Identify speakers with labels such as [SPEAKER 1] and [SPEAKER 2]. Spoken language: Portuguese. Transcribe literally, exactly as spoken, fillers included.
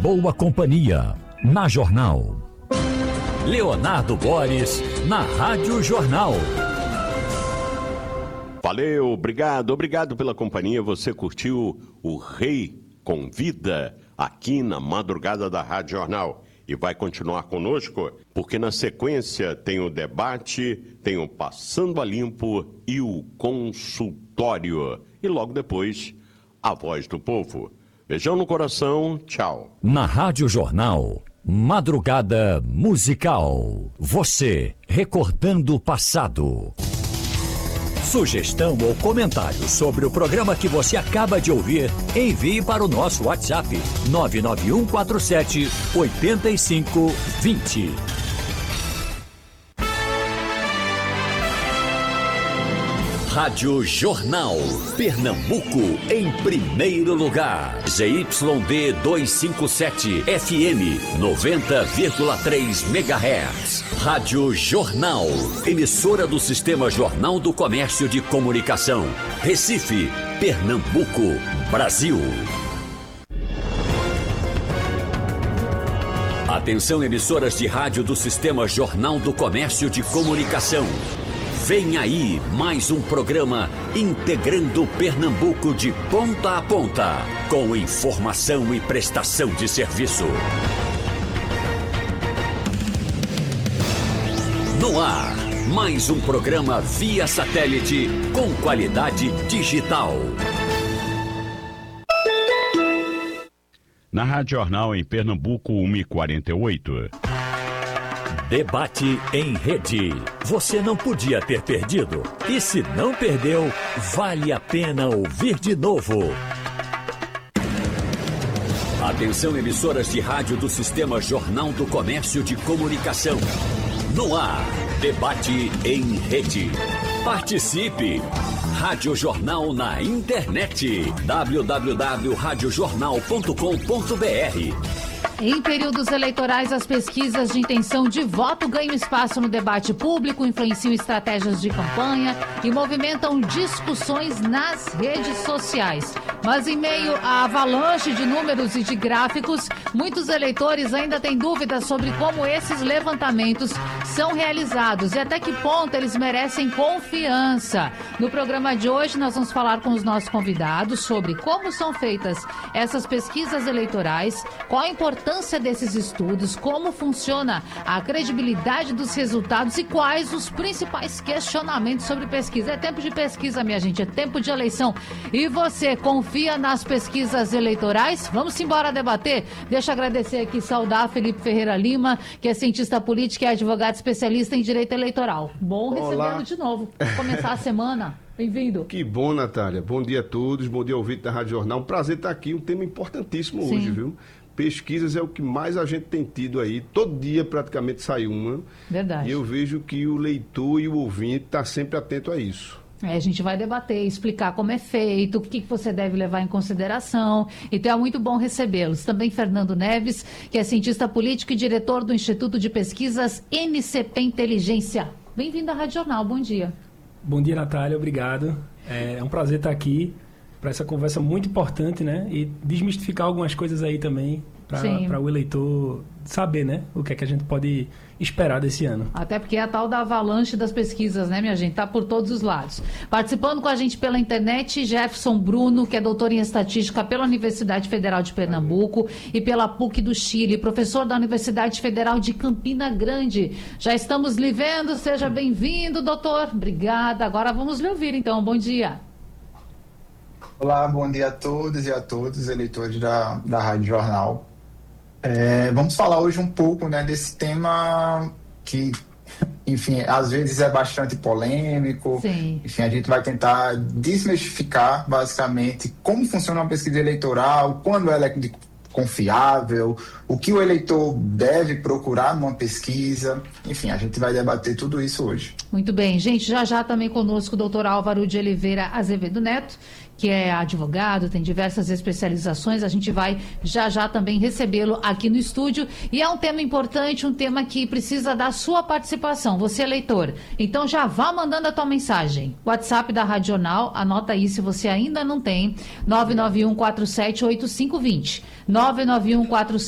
[SPEAKER 1] boa companhia, na Jornal. Leonardo Boris, na Rádio Jornal.
[SPEAKER 2] Valeu, obrigado, obrigado pela companhia. Você curtiu o Rei Convida aqui na madrugada da Rádio Jornal. E vai continuar conosco, porque na sequência tem o debate, tem o Passando a Limpo e o consultório. E logo depois, a Voz do Povo. Beijão no coração, tchau.
[SPEAKER 1] Na Rádio Jornal, Madrugada Musical. Você recordando o passado. Sugestão ou comentário sobre o programa que você acaba de ouvir, envie para o nosso WhatsApp nove nove um quatro sete oito cinco dois zero. Rádio Jornal, Pernambuco em primeiro lugar. Z Y D duzentos e cinquenta e sete, F M noventa vírgula três megahertz. Rádio Jornal, emissora do Sistema Jornal do Comércio de Comunicação. Recife, Pernambuco, Brasil. Atenção, emissoras de rádio do Sistema Jornal do Comércio de Comunicação. Vem aí mais um programa integrando Pernambuco de ponta a ponta, com informação e prestação de serviço. No ar, mais um programa via satélite com qualidade digital.
[SPEAKER 2] Na Rádio Jornal em Pernambuco, uma e quarenta e oito.
[SPEAKER 1] Debate em rede. Você não podia ter perdido. E se não perdeu, vale a pena ouvir de novo. Atenção, emissoras de rádio do Sistema Jornal do Comércio de Comunicação. No ar, debate em rede. Participe! Rádio Jornal na internet. w w w ponto rádio jornal ponto com ponto b r.
[SPEAKER 3] Em períodos eleitorais, as pesquisas de intenção de voto ganham espaço no debate público, influenciam estratégias de campanha e movimentam discussões nas redes sociais. Mas em meio à avalanche de números e de gráficos, muitos eleitores ainda têm dúvidas sobre como esses levantamentos são realizados e até que ponto eles merecem confiança. No programa de hoje, nós vamos falar com os nossos convidados sobre como são feitas essas pesquisas eleitorais, qual a importância desses estudos, como funciona a credibilidade dos resultados e quais os principais questionamentos sobre pesquisa. É tempo de pesquisa, minha gente, é tempo de eleição. E você confia nas pesquisas eleitorais? Vamos embora debater? Deixa eu agradecer aqui, saudar Felipe Ferreira Lima, que é cientista político e advogado especialista em direito eleitoral. Bom recebê-lo de novo. Vamos começar a semana. Bem-vindo.
[SPEAKER 4] Que bom, Natália. Bom dia a todos, bom dia ouvinte da Rádio Jornal. Um prazer estar aqui, um tema importantíssimo
[SPEAKER 3] Sim.
[SPEAKER 4] hoje, viu? Pesquisas é o que mais a gente tem tido aí. Todo dia praticamente sai uma.
[SPEAKER 3] Verdade.
[SPEAKER 4] E eu vejo que o leitor e o ouvinte está sempre atento a isso.
[SPEAKER 3] É, a gente vai debater, explicar como é feito, o que que você deve levar em consideração. Então é muito bom recebê-los. Também Fernando Neves, que é cientista político e diretor do Instituto de Pesquisas N C P Inteligência. Bem-vindo à Rádio Jornal, bom dia.
[SPEAKER 5] Bom dia, Natália, obrigado. É um prazer estar aqui para essa conversa muito importante, né? E desmistificar algumas coisas aí também para o eleitor saber, né? O que é que a gente pode esperar desse ano.
[SPEAKER 3] Até porque é a tal da avalanche das pesquisas, né, minha gente? Tá por todos os lados. Participando com a gente pela internet, Jefferson Bruno, que é doutor em estatística pela Universidade Federal de Pernambuco e pela P U C do Chile, professor da Universidade Federal de Campina Grande. Já estamos lhe vendo, seja bem-vindo, doutor. Obrigada. Agora vamos lhe ouvir, então. Bom dia.
[SPEAKER 6] Olá, bom dia a todos e a todos, eleitores da, da Rádio Jornal. É, vamos falar hoje um pouco, né, desse tema que, enfim, às vezes é bastante polêmico.
[SPEAKER 3] Sim.
[SPEAKER 6] Enfim, a gente vai tentar desmistificar, basicamente, como funciona uma pesquisa eleitoral, quando ela é de confiável, o que o eleitor deve procurar numa pesquisa. Enfim, a gente vai debater tudo isso hoje.
[SPEAKER 3] Muito bem, gente, já já também conosco o doutor Álvaro de Oliveira Azevedo Neto, que é advogado, tem diversas especializações. A gente vai já já também recebê-lo aqui no estúdio. E é um tema importante, um tema que precisa da sua participação, você eleitor. Então já vá mandando a tua mensagem. WhatsApp da Rádio Jornal, anota aí se você ainda não tem, nove nove um quatro sete oito cinco dois zero. nove nove um quatro